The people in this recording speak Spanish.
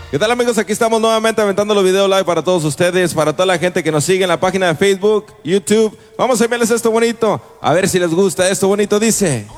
¿Qué tal, amigos? Aquí estamos nuevamente aventando los videos live para todos ustedes, para toda la gente que nos sigue en la página de Facebook, YouTube. Vamos a enviarles esto bonito, a ver si les gusta. Esto bonito dice...